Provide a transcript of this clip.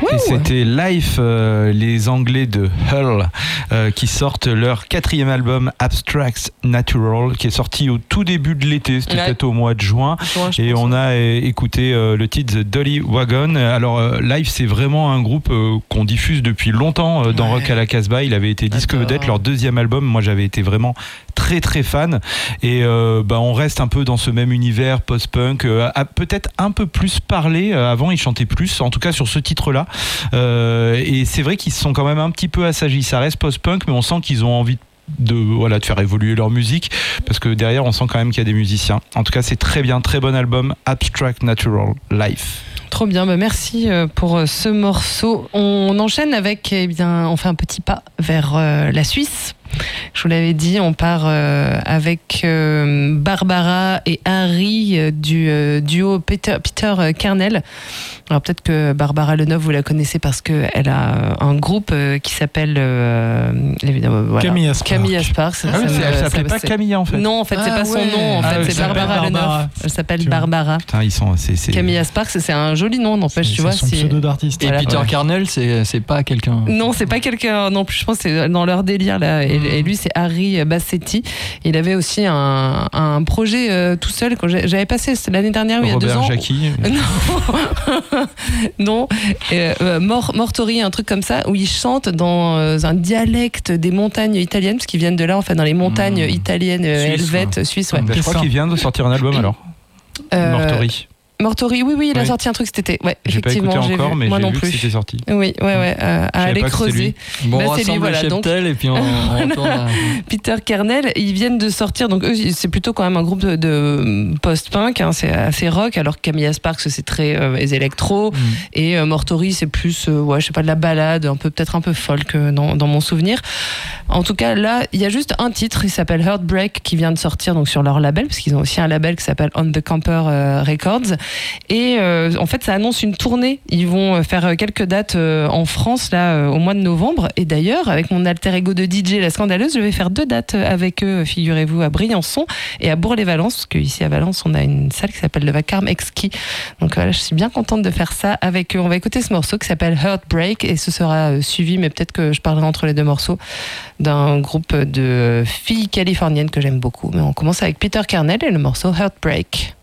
Et c'était Life, les Anglais de Hull, qui sortent leur 4e album Abstract Natural, qui est sorti au tout début de l'été, c'était peut-être au mois de juin. Et on a écouté le titre The Dolly Wagon. Alors Life, c'est vraiment un groupe qu'on diffuse depuis longtemps dans Rock à la Casbah. Il avait été disque vedette, leur 2e album. Moi, j'avais été vraiment très très fan. Et on reste un peu dans ce même univers post-punk, peut-être un peu plus parlé. Avant, ils chantaient plus, en tout cas sur ce titre-là. Et c'est vrai qu'ils se sont quand même un petit peu assagis. Ça reste post-punk, mais on sent qu'ils ont envie de faire évoluer leur musique, parce que derrière, on sent quand même qu'il y a des musiciens. En tout cas, c'est très bien, très bon album, Abstract Natural, Life. Trop bien, merci pour ce morceau. On enchaîne avec, on fait un petit pas vers la Suisse. Je vous l'avais dit, on part avec Barbara et Harry du duo Peter Kernel. Alors peut-être que Barbara Leneuve, vous la connaissez parce qu'elle a un groupe qui s'appelle Camilla Sparks. Camilla Sparks. Elle s'appelait pas Camilla en fait. Non, en fait, c'est pas son nom. En fait, c'est Barbara Leneuve. Elle s'appelle Barbara. Putain, ils sont. Camilla Sparks, c'est un joli nom, n'empêche, tu vois. C'est son pseudo d'artiste. Et voilà. Peter Kernel, c'est pas quelqu'un. Non, c'est pas quelqu'un non plus. Je pense que c'est dans leur délire là. Et lui, c'est Harry Bassetti. Il avait aussi un projet tout seul que j'avais passé l'année dernière, il y a 2 ans. Robert Jacqui. Non. Mortori, un truc comme ça, où ils chantent dans un dialecte des montagnes italiennes, parce qu'ils viennent de là, en fait, dans les montagnes italiennes, helvètes, suisses. Ouais. Je crois qu'il vient de sortir un album alors. Mortori, oui, il a sorti un truc cet été. Ouais, effectivement, j'ai pas écouté encore, mais moi j'ai non vu plus. que c'était sorti. Oui, à aller creuser. Bon, on rassemble le cheptel et puis on retourne à... Peter Kernel, ils viennent de sortir, donc eux, c'est plutôt quand même un groupe de post-punk, hein, c'est assez rock, alors que Camilla Sparks, c'est très électro, et Mortori, c'est plus, je sais pas, de la balade, peut-être un peu folk dans mon souvenir. En tout cas, là, il y a juste un titre, il s'appelle Heartbreak, qui vient de sortir donc sur leur label, parce qu'ils ont aussi un label qui s'appelle On the Camper Records. Et en fait, ça annonce une tournée. Ils vont faire quelques dates en France là au mois de novembre. Et d'ailleurs, avec mon alter ego de DJ, la Scandaleuse, je vais faire 2 dates avec eux, figurez-vous, à Briançon et à Bourg-les-Valence, parce qu'ici à Valence, on a une salle qui s'appelle le Vacarme Exquis. Donc voilà, je suis bien contente de faire ça avec eux. On va écouter ce morceau qui s'appelle Heartbreak, et ce sera suivi, mais peut-être que je parlerai entre les 2 morceaux, d'un groupe de filles californiennes que j'aime beaucoup. Mais on commence avec Peter Kernel et le morceau Heartbreak.